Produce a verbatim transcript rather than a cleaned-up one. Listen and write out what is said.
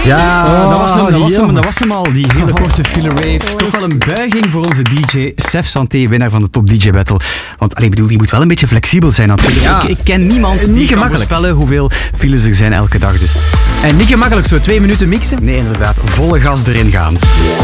Ja, Oh, dat, was hem, dat, was hem, jongens. dat was hem al, die hele korte filler rave. Toch wel een buiging voor onze D J, Sef Santé, winnaar van de Top D J Battle. Want allee, bedoel, die moet wel een beetje flexibel zijn natuurlijk. Ja. Ik, ik ken niemand Niet die kan gemakkelijk. voorspellen hoeveel files er zijn elke dag. Dus En niet gemakkelijk, zo twee minuten mixen. nee, inderdaad, volle gas erin gaan.